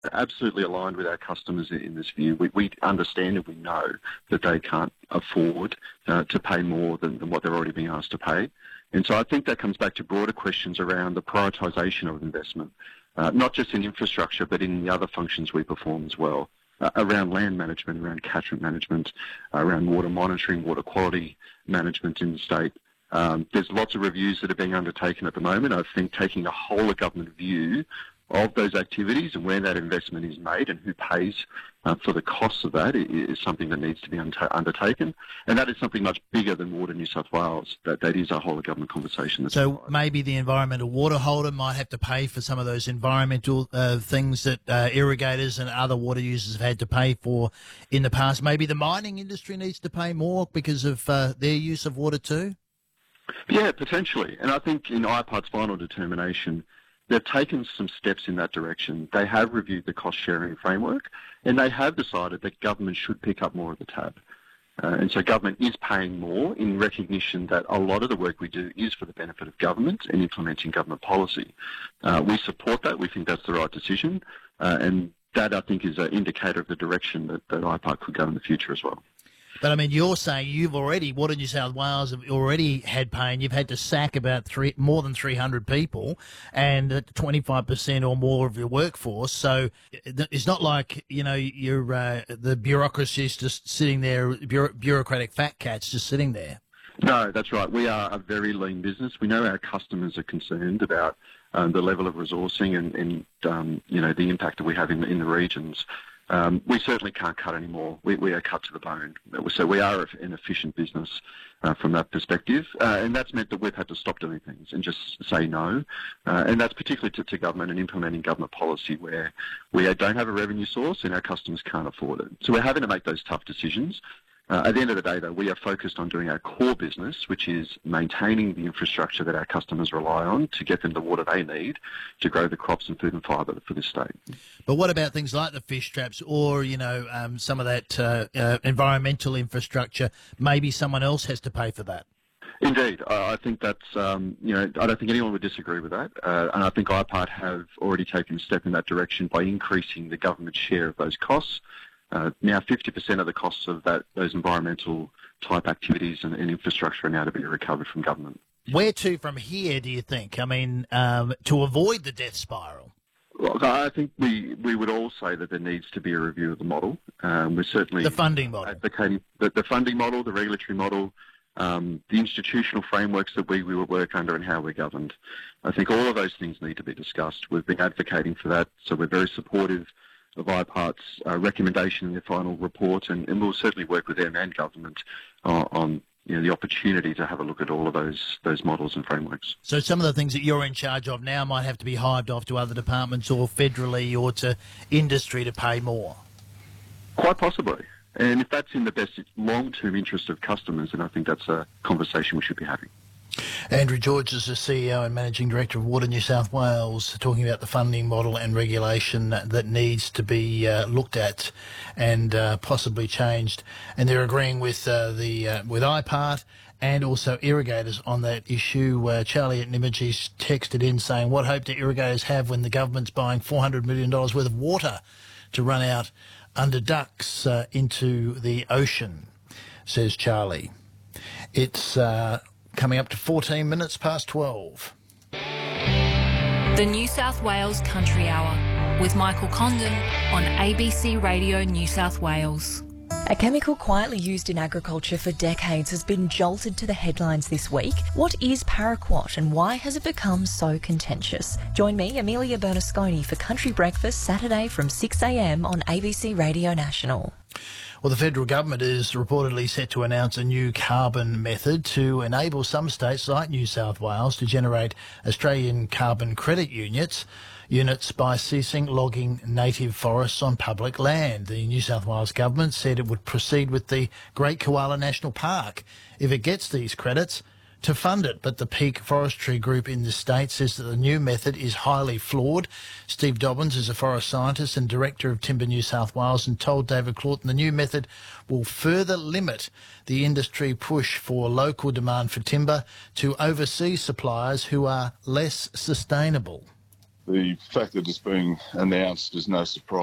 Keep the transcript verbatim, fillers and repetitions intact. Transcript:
Absolutely aligned with our customers in this view. We, we understand and we know that they can't afford uh, to pay more than, than what they're already being asked to pay. And so I think that comes back to broader questions around the prioritisation of investment, uh, not just in infrastructure, but in the other functions we perform as well, uh, around land management, around catchment management, uh, around water monitoring, water quality management in the state. Um, there's lots of reviews that are being undertaken at the moment. I think taking a whole-of-government view of those activities and where that investment is made and who pays uh, for the costs of that is something that needs to be undertaken. And that is something much bigger than Water New South Wales. That, that is a whole-of-government conversation. So required. Maybe the environmental water holder might have to pay for some of those environmental uh, things that uh, irrigators and other water users have had to pay for in the past. Maybe the mining industry needs to pay more because of uh, their use of water too? Yeah, potentially. And I think in I P A R's final determination, they've taken some steps in that direction. They have reviewed the cost-sharing framework, and they have decided that government should pick up more of the tab. Uh, and so government is paying more in recognition that a lot of the work we do is for the benefit of government and implementing government policy. Uh, we support that. We think that's the right decision. Uh, and that, I think, is an indicator of the direction that, that I P A R could go in the future as well. But, I mean, you're saying you've already, Water New South Wales have already had pain. You've had to sack about three, more than three hundred people and twenty-five percent or more of your workforce. So it's not like, you know, you're, uh, the bureaucracy is just sitting there, bureau- bureaucratic fat cats just sitting there. No, that's right. We are a very lean business. We know our customers are concerned about um, the level of resourcing and, and um, you know, the impact that we have in, in the regions. Um, we certainly can't cut anymore. We, we are cut to the bone. So we are an efficient business uh, from that perspective. Uh, and that's meant that we've had to stop doing things and just say no. Uh, and that's particularly to, to government and implementing government policy where we don't have a revenue source and our customers can't afford it. So we're having to make those tough decisions. Uh, at the end of the day, though, we are focused on doing our core business, which is maintaining the infrastructure that our customers rely on to get them the water they need to grow the crops and food and fibre for this state. But what about things like the fish traps or, you know, um, some of that uh, uh, environmental infrastructure? Maybe someone else has to pay for that. Indeed. I, I think that's, um, you know, I don't think anyone would disagree with that. Uh, and I think I P A R have already taken a step in that direction by increasing the government share of those costs. Uh, now fifty percent of the costs of that those environmental type activities and, and infrastructure are now to be recovered from government. Where to from here, do you think? I mean, um, to avoid the death spiral? Well, I think we, we would all say that there needs to be a review of the model. Um, we're certainly the funding model, advocating the, the funding model, the regulatory model, um, the institutional frameworks that we, we work under and how we're governed. I think all of those things need to be discussed. We've been advocating for that, so we're very supportive of I P A R's uh, recommendation in their final report, and, and we'll certainly work with them and government uh, on you know, the opportunity to have a look at all of those those models and frameworks. So some of the things that you're in charge of now might have to be hived off to other departments or federally or to industry to pay more? Quite possibly. And if that's in the best long-term interest of customers, then I think that's a conversation we should be having. Andrew George is the C E O and Managing Director of Water New South Wales, talking about the funding model and regulation that needs to be uh, looked at and uh, possibly changed. And they're agreeing with uh, the uh, with I P A R and also irrigators on that issue. Uh, Charlie at Nymagee texted in saying, what hope do irrigators have when the government's buying four hundred million dollars worth of water to run out under ducts uh, into the ocean, says Charlie. It's... Uh, coming up to fourteen minutes past twelve. The New South Wales Country Hour with Michael Condon on A B C Radio New South Wales. A chemical quietly used in agriculture for decades has been jolted to the headlines this week. What is paraquat and why has it become so contentious? Join me, Amelia Bernasconi, for Country Breakfast Saturday from six a m on A B C Radio National. Well, the federal government is reportedly set to announce a new carbon method to enable some states like New South Wales to generate Australian carbon credit units units by ceasing logging native forests on public land. The New South Wales government said it would proceed with the Great Koala National Park if it gets these credits to fund it, but the Peak Forestry Group in the state says that the new method is highly flawed. Steve Dobbins is a forest scientist and director of Timber New South Wales and told David Claughton the new method will further limit the industry push for local demand for timber to overseas suppliers who are less sustainable. The fact that it's being announced is no surprise.